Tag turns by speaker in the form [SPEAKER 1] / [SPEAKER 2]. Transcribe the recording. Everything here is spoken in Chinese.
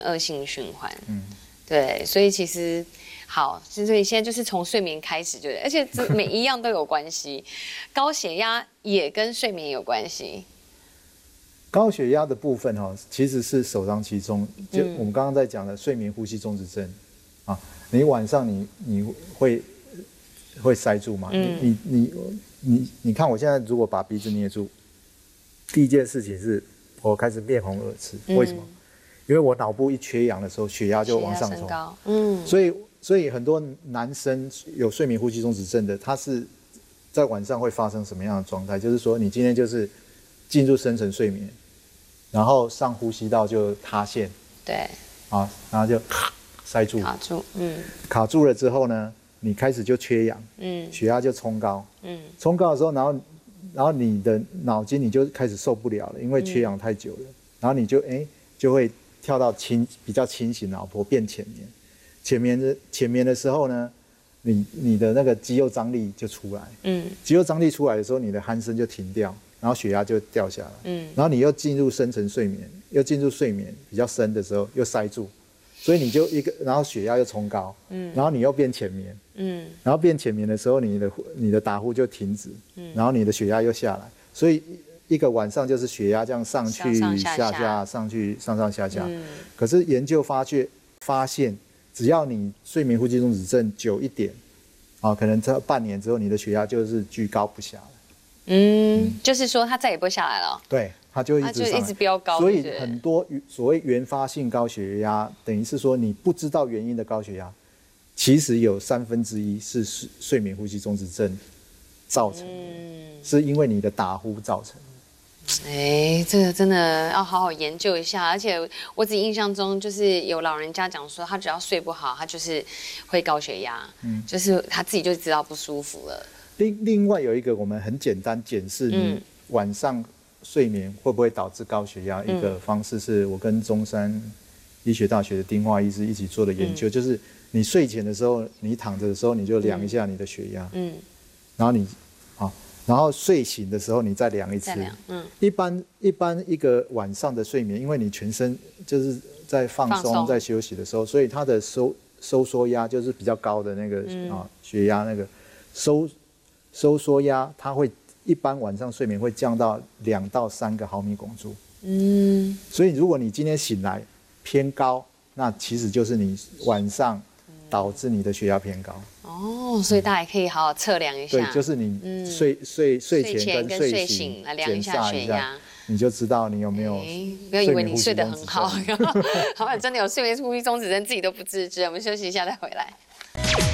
[SPEAKER 1] 恶性循环。对，所以其实好，所以现在就是从睡眠开始，而且每一样都有关系，高血压也跟睡眠有关系。
[SPEAKER 2] 高血压的部分其实是首当其冲，就我们刚刚在讲的睡眠呼吸中止症啊，你晚上你会塞住吗？你看我现在如果把鼻子捏住，第一件事情是我开始面红耳赤，为什么？因为我脑部一缺氧的时候，血压就往上冲。所以很多男生有睡眠呼吸中止症的，他是在晚上会发生什么样的状态？就是说，你今天就是进入深层睡眠，然后上呼吸道就塌陷，
[SPEAKER 1] 对，
[SPEAKER 2] 啊，然后就塞住，
[SPEAKER 1] 卡住，
[SPEAKER 2] 卡住了之后呢，你开始就缺氧，血压就冲高，冲高的时候，然后你的脑筋你就开始受不了了，因为缺氧太久了，然后你就会跳到比较清醒脑波变浅眠。浅眠的时候呢，你的那个肌肉张力就出来，肌肉张力出来的时候，你的鼾声就停掉，然后血压就掉下来，然后你又进入深层睡眠，又进入睡眠比较深的时候又塞住，所以你就然后血压又冲高，然后你又变浅眠，然后变浅眠的时候，你的打呼就停止，然后你的血压又下来，所以一个晚上就是血压这样上去下下上去上上下下，可是研究发现。只要你睡眠呼吸中止症久一点，可能这半年之后，你的血压就是居高不下了。
[SPEAKER 1] 就是说它再也不会下来了。
[SPEAKER 2] 对，它就一直
[SPEAKER 1] 飙高。
[SPEAKER 2] 所以很多所谓原发性高血压，等于是说你不知道原因的高血压，其实有1/3是睡眠呼吸中止症造成的，是因为你的打呼造成的。
[SPEAKER 1] 这个真的要好好研究一下，而且我自己印象中就是有老人家讲说，他只要睡不好，他就是会高血压，就是他自己就知道不舒服了。
[SPEAKER 2] 另外有一个我们很简单检视你晚上睡眠会不会导致高血压一个方式，是我跟中山医学大学的丁化医师一起做的研究，就是你睡前的时候，你躺着的时候，你就量一下你的血压，然后然后睡醒的时候你再量一次。一般一个晚上的睡眠，因为你全身就是在放松在休息的时候，所以它的收缩压就是比较高的那个血压那个收缩压，它会一般晚上睡眠会降到2到3个毫米汞柱。所以如果你今天醒来偏高，那其实就是你晚上导致你的血压偏高。
[SPEAKER 1] 所以大家也可以好好测量一下。
[SPEAKER 2] 对，就是你睡前跟睡醒
[SPEAKER 1] 来量一下血压，
[SPEAKER 2] 你就知道你有没有。
[SPEAKER 1] 不要以为你睡得很好，好像真的有睡眠呼吸中止症自己都不自知。我们休息一下再回来。